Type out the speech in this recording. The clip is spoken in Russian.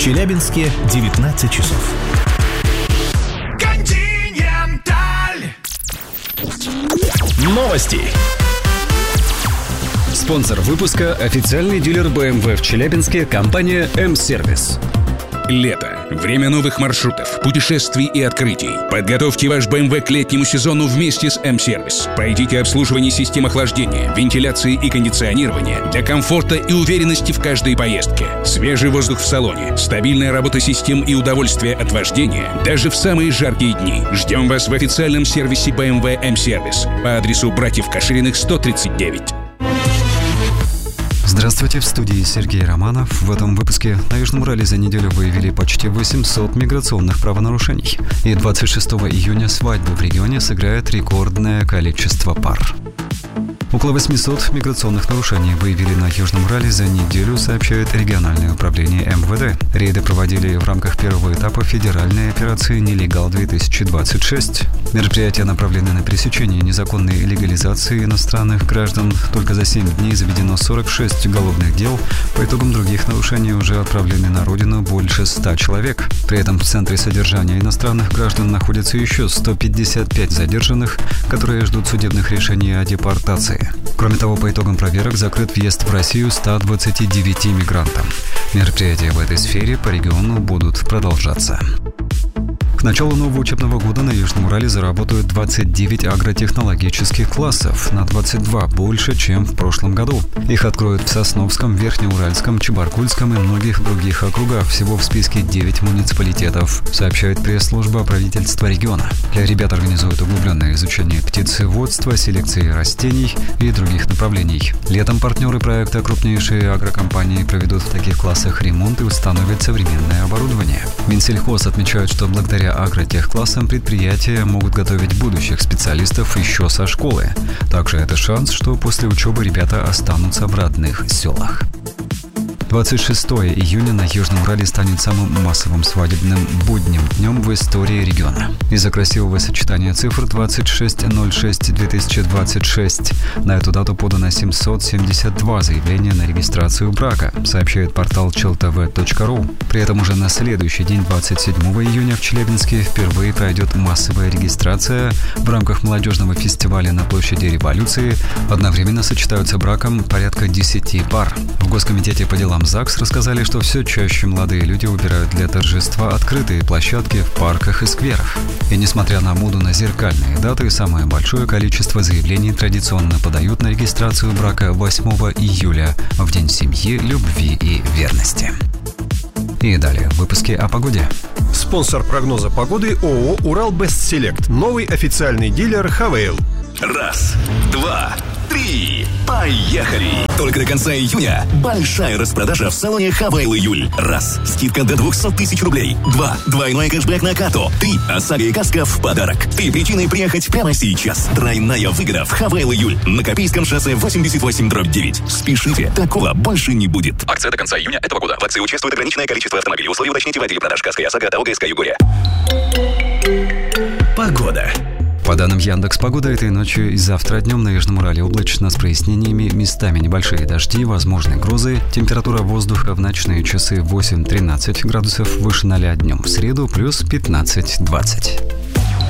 Челябинске 19 часов. Новости. Спонсор выпуска – официальный дилер BMW в Челябинске, компания М-Сервис. Лето. Время новых маршрутов, путешествий и открытий. Подготовьте ваш BMW к летнему сезону вместе с М-Сервис. Пройдите обслуживание систем охлаждения, вентиляции и кондиционирования для комфорта и уверенности в каждой поездке. Свежий воздух в салоне, стабильная работа систем и удовольствие от вождения даже в самые жаркие дни. Ждем вас в официальном сервисе BMW М-Сервис по адресу Братьев Кашириных, 139. Здравствуйте, в студии Сергей Романов. В этом выпуске на Южном Урале за неделю выявили почти 800 миграционных правонарушений. И 26 июня свадьбу в регионе сыграет рекордное количество пар. Около 800 миграционных нарушений выявили на Южном Урале за неделю, сообщает региональное управление МВД. Рейды проводили в рамках первого этапа федеральной операции «Нелегал-2026». Мероприятия направлены на пресечение незаконной легализации иностранных граждан. Только за 7 дней заведено 46 уголовных дел. По итогам других нарушений уже отправлены на родину больше 100 человек. При этом в центре содержания иностранных граждан находится еще 155 задержанных, которые ждут судебных решений о депортации. Кроме того, по итогам проверок закрыт въезд в Россию 129 мигрантам. Мероприятия в этой сфере по региону будут продолжаться. К началу нового учебного года на Южном Урале заработают 29 агротехнологических классов, на 22 больше, чем в прошлом году. Их откроют в Сосновском, Верхнеуральском, Чебаркульском и многих других округах. Всего в списке 9 муниципалитетов, сообщает пресс-служба правительства региона. Для ребят организуют углубленное изучение птицеводства, селекции растений и других направлений. Летом партнеры проекта, крупнейшие агрокомпании, проведут в таких классах ремонт и установят современное оборудование. Минсельхоз отмечает, что благодаря агротехклассам предприятия могут готовить будущих специалистов еще со школы. Также это шанс, что после учебы ребята останутся в родных селах. 26 июня на Южном Урале станет самым массовым свадебным будним днем в истории региона. Из-за красивого сочетания цифр 26.06.2026 на эту дату подано 772 заявления на регистрацию брака, сообщает портал cheltv.ru. При этом уже на следующий день, 27 июня, в Челябинске впервые пройдет массовая регистрация. В рамках молодежного фестиваля на площади Революции одновременно сочетаются браком порядка 10 пар. В Госкомитете по делам ЗАГС рассказали, что все чаще молодые люди выбирают для торжества открытые площадки в парках и скверах. И несмотря на моду на зеркальные даты, самое большое количество заявлений традиционно подают на регистрацию брака 8 июля, в День семьи, любви и верности. И далее в выпуске о погоде. Спонсор прогноза погоды ООО «Урал-Бестселект». Новый официальный дилер «Хавейл». Раз, два, три, поехали! Только до конца июня большая распродажа в салоне «Хавейл Июль». Раз, скидка до 200 тысяч рублей. Два, двойной кэшбэк на карту. Три, ОСАГО и каска в подарок. Три причины приехать прямо сейчас. Тройная выгода в «Хавейл Июль» на Копейском шоссе 88/9. Спешите, такого больше не будет. Акция до конца июня этого года. В акции участвует ограниченное количество автомобилей. Условия уточните в отделе продаж «Каска и ОСАГО» от ОГСК «Югория». Погода. По данным Яндекс.Погода, этой ночью и завтра днем на Южном Урале облачно с прояснениями, местами небольшие дожди, возможны грозы. Температура воздуха в ночные часы 8-13 градусов, выше 0 днем. В среду плюс 15-20.